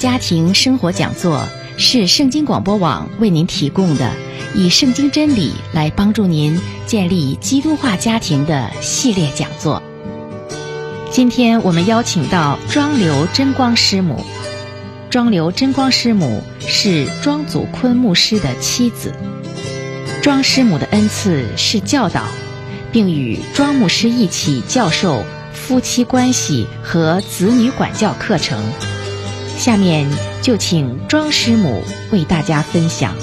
家庭生活讲座是圣经广播网为您提供的以圣经真理来帮助您建立基督化家庭的系列讲座。今天我们邀请到庄刘真光师母。庄刘真光师母是庄祖坤牧师的妻子。庄师母的恩赐是教导，并与庄牧师一起教授夫妻关系和子女管教课程。下面就请庄师母为大家分享。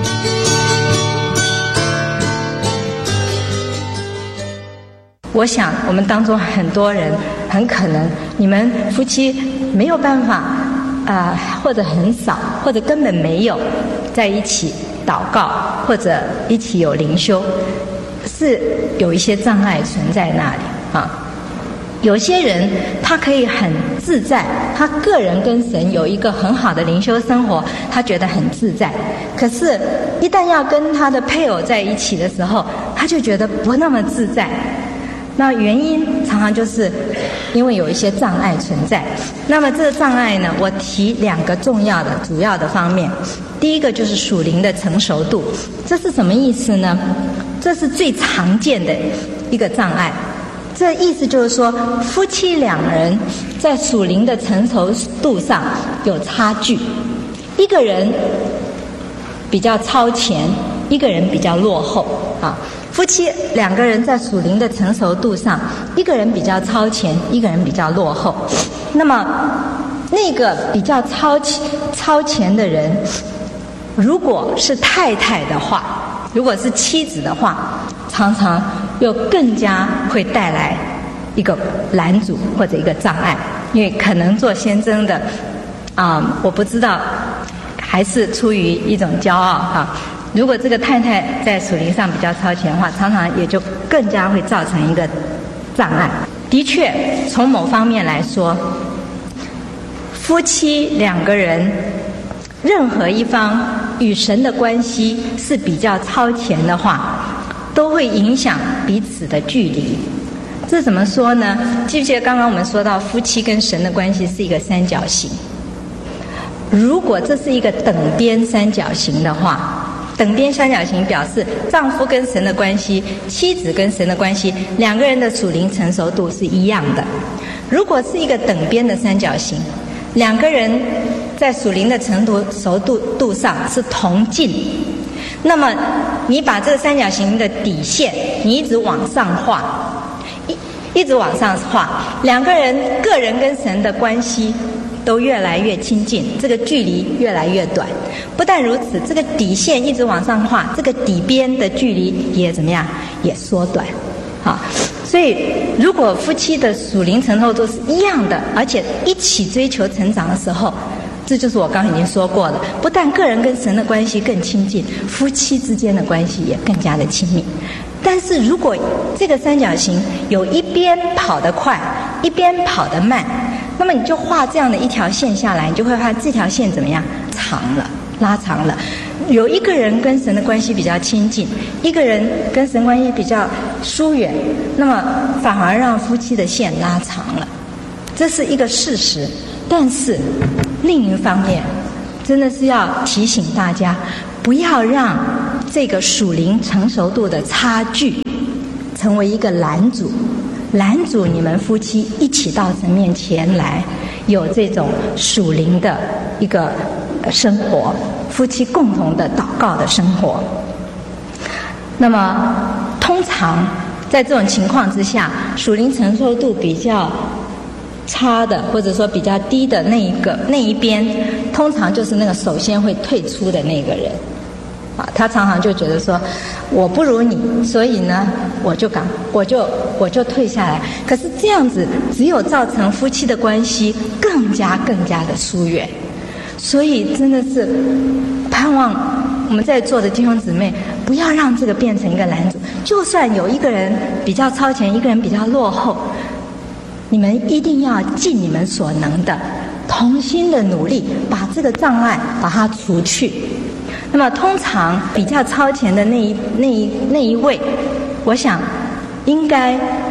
我想我们当中很多人很可能你们夫妻没有办法或者很少或者根本没有在一起祷告或者一起有灵修，是有一些障碍存在那里啊。有些人他可以很自在，他个人跟神有一个很好的灵修生活，他觉得很自在。可是一旦要跟他的配偶在一起的时候，他就觉得不那么自在。那原因常常就是因为有一些障碍存在。那么这个障碍呢，我提两个重要的主要的方面。第一个就是属灵的成熟度。这是什么意思呢？这是最常见的一个障碍。这意思就是说，夫妻两人在属灵的成熟度上有差距，一个人比较超前，一个人比较落后啊。夫妻两个人在属灵的成熟度上，一个人比较超前，一个人比较落后。那么那个比较超前的人，如果是太太的话，如果是妻子的话，常常又更加会带来一个拦阻或者一个障碍。因为可能做先生的我不知道，还是出于一种骄傲哈。如果这个太太在属灵上比较超前的话，常常也就更加会造成一个障碍。的确，从某方面来说，夫妻两个人任何一方与神的关系是比较超前的话，都会影响彼此的距离。这怎么说呢？记不记得刚刚我们说到夫妻跟神的关系是一个三角形？如果这是一个等边三角形的话，等边三角形表示丈夫跟神的关系，妻子跟神的关系，两个人的属灵成熟度是一样的。如果是一个等边的三角形，两个人在属灵的成熟度上是同近，那么你把这个三角形的底线你一直往上画，一直往上画，两个人个人跟神的关系都越来越亲近，这个距离越来越短。不但如此，这个底线一直往上画，这个底边的距离也怎么样？也缩短。好，所以如果夫妻的属灵成熟度是一样的，而且一起追求成长的时候，这就是我刚刚已经说过的，不但个人跟神的关系更亲近，夫妻之间的关系也更加的亲密。但是如果这个三角形有一边跑得快，一边跑得慢，那么你就画这样的一条线下来，你就会发现这条线怎么样？长了，拉长了。有一个人跟神的关系比较亲近，一个人跟神关系比较疏远，那么反而让夫妻的线拉长了，这是一个事实。但是另一方面，真的是要提醒大家，不要让这个属灵成熟度的差距成为一个拦阻你们夫妻一起到神面前来，有这种属灵的一个生活，夫妻共同的祷告的生活。那么通常在这种情况之下，属灵成熟度比较差的或者说比较低的那一边，通常就是那个首先会退出的那个人他常常就觉得说我不如你，所以呢我就退下来。可是这样子只有造成夫妻的关系更加的疏远。所以真的是盼望我们在座的弟兄姊妹不要让这个变成一个拦阻。就算有一个人比较超前，一个人比较落后，你们一定要尽你们所能的同心的努力，把这个障碍把它除去。那么通常比较超前的那一位，我想应该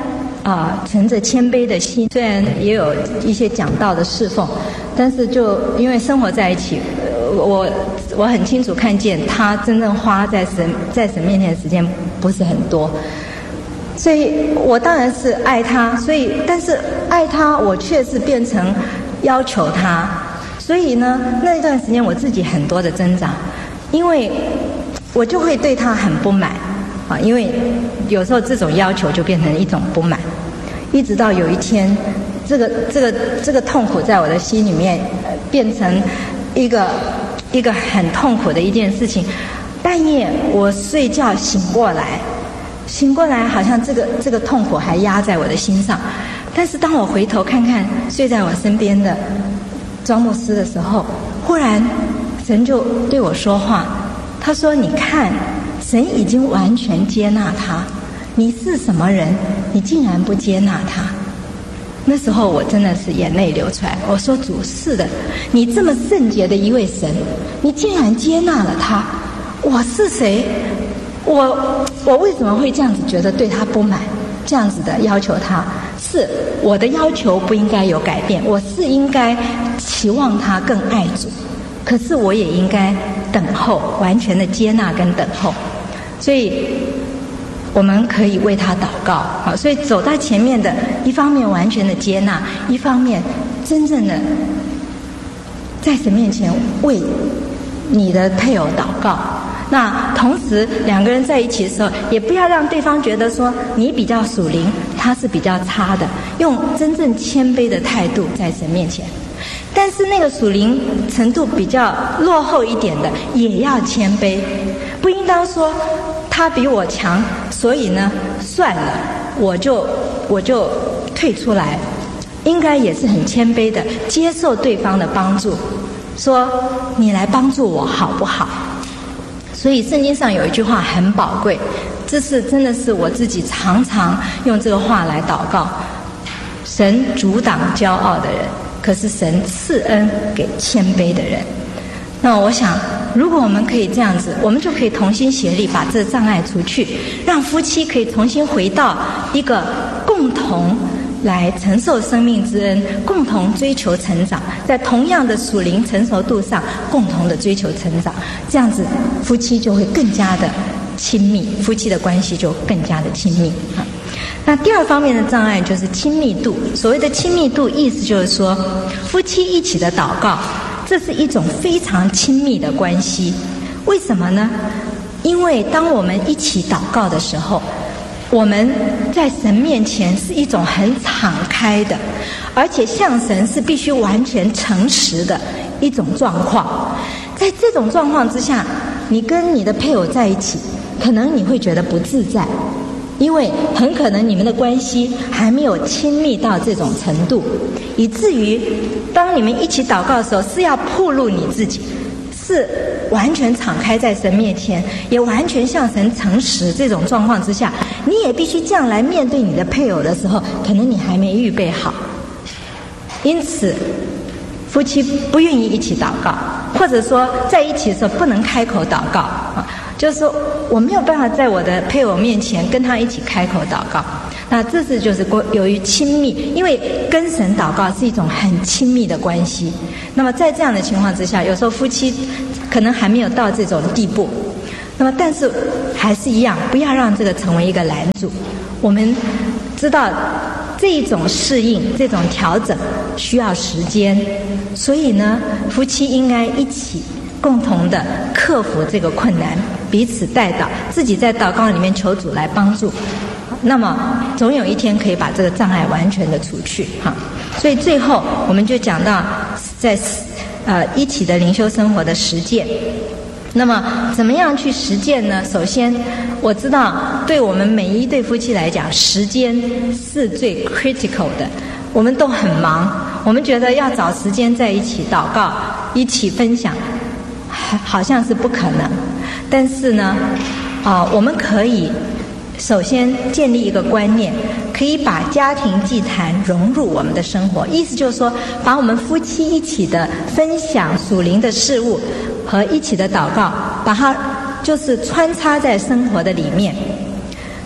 存着谦卑的心，虽然也有一些讲道的侍奉，但是就因为生活在一起，我很清楚看见他真正花在神面前的时间不是很多，所以我当然是爱他，但是爱他我却是变成要求他，所以呢那一段时间我自己很多的挣扎，因为我就会对他很不满因为有时候这种要求就变成一种不满，一直到有一天这个痛苦在我的心里面变成一个很痛苦的一件事情。半夜我睡觉醒过来好像这个痛苦还压在我的心上，但是当我回头看看睡在我身边的庄牧师的时候，忽然神就对我说话，他说你看神已经完全接纳他，你是什么人你竟然不接纳他。那时候我真的是眼泪流出来，我说主，是的，你这么圣洁的一位神，你竟然接纳了他，我是谁？我为什么会这样子觉得对他不满，这样子的要求他？是我的要求不应该有改变，我是应该期望他更爱主，可是我也应该等候，完全的接纳跟等候。所以我们可以为他祷告所以走在前面的一方面完全的接纳，一方面真正的在神面前为你的配偶祷告。那同时两个人在一起的时候，也不要让对方觉得说你比较属灵，他是比较差的，用真正谦卑的态度在神面前。但是那个属灵程度比较落后一点的也要谦卑，不应当说他比我强，所以呢算了，我就退出来，应该也是很谦卑的接受对方的帮助，说你来帮助我好不好。所以圣经上有一句话很宝贵，这是真的是我自己常常用这个话来祷告，神阻挡骄傲的人，可是神赐恩给谦卑的人。那我想如果我们可以这样子，我们就可以同心协力把这障碍除去，让夫妻可以重新回到一个共同来承受生命之恩，共同追求成长，在同样的属灵成熟度上共同的追求成长，这样子夫妻就会更加的亲密，夫妻的关系就更加的亲密那第二方面的障碍就是亲密度。所谓的亲密度，意思就是说夫妻一起的祷告，这是一种非常亲密的关系。为什么呢？因为当我们一起祷告的时候，我们在神面前是一种很敞开的，而且向神是必须完全诚实的一种状况。在这种状况之下，你跟你的配偶在一起，可能你会觉得不自在，因为很可能你们的关系还没有亲密到这种程度，以至于当你们一起祷告的时候，是要暴露你自己，是完全敞开在神面前，也完全向神诚实。这种状况之下，你也必须这样来面对你的配偶的时候，可能你还没预备好。因此夫妻不愿意一起祷告，或者说在一起的时候不能开口祷告就是说我没有办法在我的配偶面前跟他一起开口祷告。那这是就是由于亲密，因为跟神祷告是一种很亲密的关系。那么在这样的情况之下，有时候夫妻可能还没有到这种地步，那么但是还是一样，不要让这个成为一个拦阻。我们知道这一种适应，这种调整需要时间，所以呢夫妻应该一起共同的克服这个困难，彼此代祷，自己在祷告里面求主来帮助，那么总有一天可以把这个障碍完全的除去所以最后我们就讲到在一起的灵修生活的实践。那么怎么样去实践呢？首先我知道对我们每一对夫妻来讲，时间是最 critical 的，我们都很忙，我们觉得要找时间在一起祷告，一起分享好像是不可能。但是呢我们可以首先建立一个观念，可以把家庭祭坛融入我们的生活。意思就是说，把我们夫妻一起的分享属灵的事物和一起的祷告，把它就是穿插在生活的里面。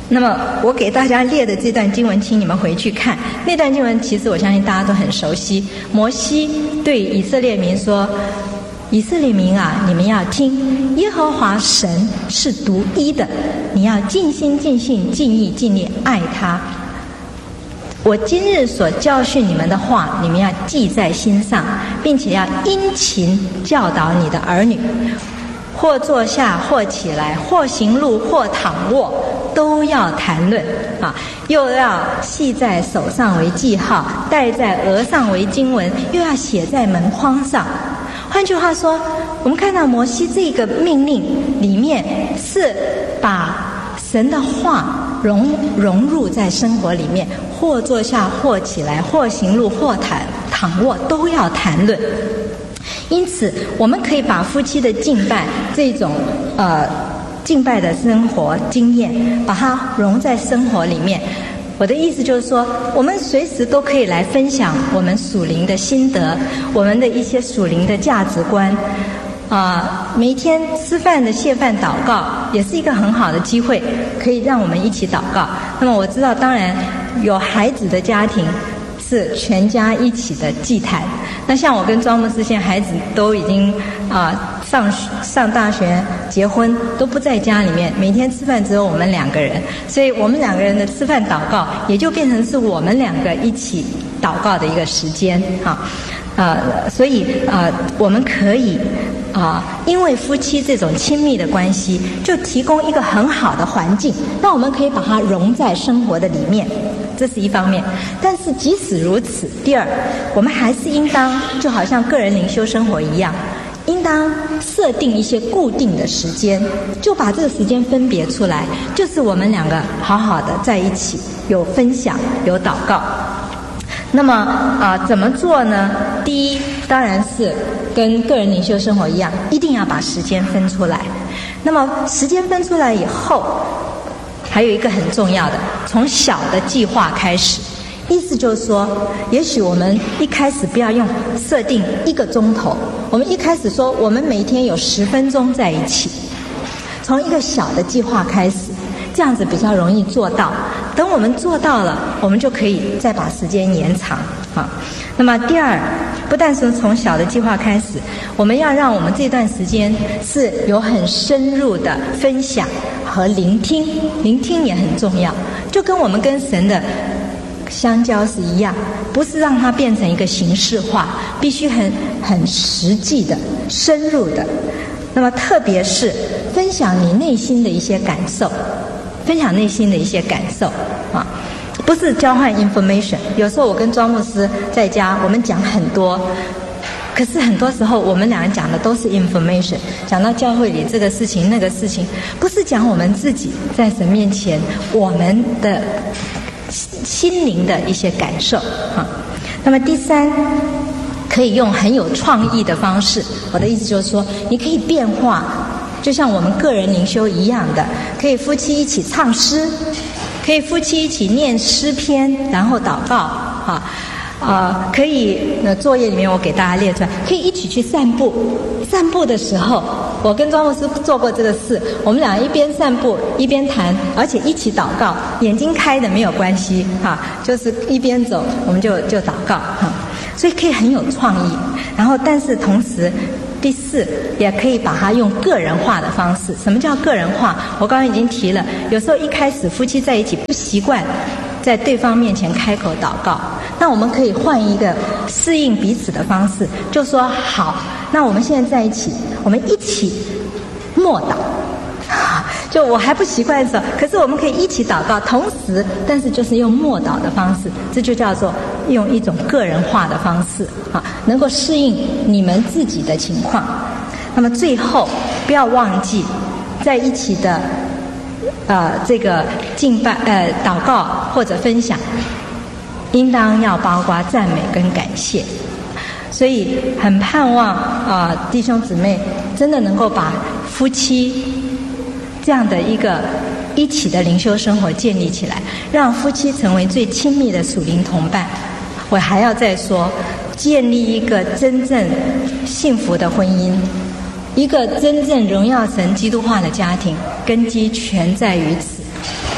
那么我给大家列的这段经文，请你们回去看。那段经文其实我相信大家都很熟悉。摩西对以色列民说：“以色列民啊，你们要听，耶和华神是独一的，你要尽心尽性尽意尽力爱他。我今日所教训你们的话，你们要记在心上，并且要殷勤教导你的儿女。或坐下，或起来，或行路，或躺卧，都要谈论啊！又要系在手上为记号，戴在额上为经文，又要写在门框上。”换句话说，我们看到摩西这个命令里面是把神的话融入在生活里面，或坐下，或起来，或行路，或躺卧，都要谈论。因此，我们可以把夫妻的敬拜这种敬拜的生活经验，把它融在生活里面。我的意思就是说，我们随时都可以来分享我们属灵的心得，我们的一些属灵的价值观。每天吃饭的谢饭祷告也是一个很好的机会，可以让我们一起祷告。那么我知道，当然有孩子的家庭是全家一起的祭坛。那像我跟庄牧师，现在孩子都已经上大学、结婚，都不在家里面，每天吃饭只有我们2个人，所以我们2个人的吃饭祷告也就变成是我们2个一起祷告的一个时间所以我们可以因为夫妻这种亲密的关系，就提供一个很好的环境，那我们可以把它融在生活的里面。这是一方面，但是即使如此，第二，我们还是应当就好像个人灵修生活一样，应当设定一些固定的时间，就把这个时间分别出来，就是我们2个好好的在一起，有分享，有祷告。那么怎么做呢？第一，当然是跟个人灵修生活一样，一定要把时间分出来。那么时间分出来以后，还有一个很重要的，从小的计划开始。意思就是说，也许我们一开始不要用设定1个钟头，我们一开始说我们每天有10分钟在一起，从一个小的计划开始，这样子比较容易做到。等我们做到了，我们就可以再把时间延长那么第二，不但是从小的计划开始，我们要让我们这段时间是有很深入的分享和聆听，聆听也很重要，就跟我们跟神的相交是一样，不是让它变成一个形式化，必须很实际的、深入的。那么特别是分享你内心的一些感受，分享内心的一些感受不是交换 information。 有时候我跟庄牧师在家，我们讲很多，可是很多时候我们2人讲的都是 information， 讲到教会里这个事情那个事情，不是讲我们自己在神面前我们的心灵的一些感受那么第三，可以用很有创意的方式。我的意思就是说，你可以变化，就像我们个人灵修一样的，可以夫妻一起唱诗，可以夫妻一起念诗篇，然后祷告可以作业里面我给大家列出来，可以一起去散步。散步的时候，我跟庄牧师做过这个事，我们俩一边散步一边谈，而且一起祷告，眼睛开的没有关系就是一边走我们就祷告所以可以很有创意。然后但是同时第四，也可以把它用个人化的方式。什么叫个人化？我刚刚已经提了，有时候一开始夫妻在一起不习惯在对方面前开口祷告，那我们可以换一个适应彼此的方式，就说好，那我们现在在一起，我们一起默祷。就我还不习惯的时候，可是我们可以一起祷告，同时但是就是用默祷的方式，这就叫做用一种个人化的方式能够适应你们自己的情况。那么最后不要忘记在一起的这个敬拜祷告或者分享，应当要包括赞美跟感谢。所以很盼望弟兄姊妹真的能够把夫妻这样的一个一起的灵修生活建立起来，让夫妻成为最亲密的属灵同伴。我还要再说，建立一个真正幸福的婚姻，一个真正荣耀神基督化的家庭，根基全在于此。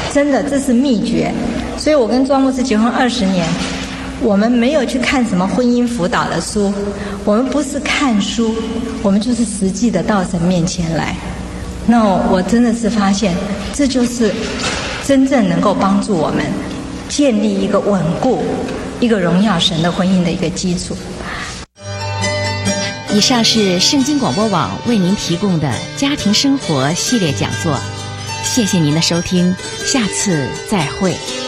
真的这是秘诀。所以我跟庄牧师结婚20年，我们没有去看什么婚姻辅导的书，我们不是看书，我们就是实际的到神面前来。那我真的是发现，这就是真正能够帮助我们建立一个稳固、一个荣耀神的婚姻的一个基础。 以上是圣经广播网为您提供的家庭生活系列讲座，谢谢您的收听，下次再会。